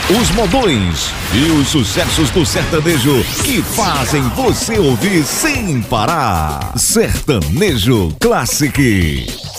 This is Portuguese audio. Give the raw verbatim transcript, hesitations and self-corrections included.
os modões e os sucessos do sertanejo que fazem você ouvir sem parar. Sertanejo Classic.